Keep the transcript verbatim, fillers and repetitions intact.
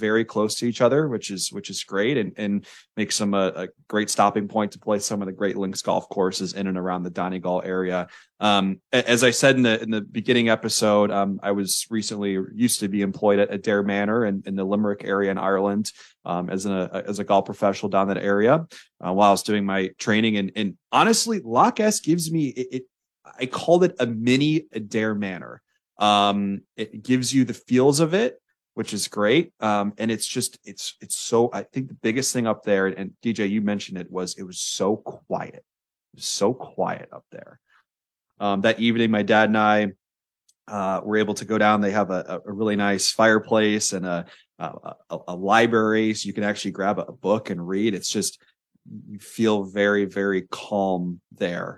very close to each other, which is which is great, and and makes them a, a great stopping point to play some of the great links golf courses in and around the Donegal area. Um, as I said in the in the beginning episode, um, I was recently used to be employed at Adare Manor in, in the Limerick area in Ireland, um, as a as a golf professional down that area, uh, while I was doing my training. And and honestly, Loch S gives me it, it. I called it a mini Adare Manor. Um, it gives you the feels of it, which is great. Um, and it's just it's it's so I think the biggest thing up there, and D J, you mentioned it, was it was so quiet. It was so quiet up there. Um, that evening, my dad and I uh, were able to go down. They have a, a really nice fireplace and a, a, a library, so you can actually grab a book and read. It's just, you feel very, very calm there.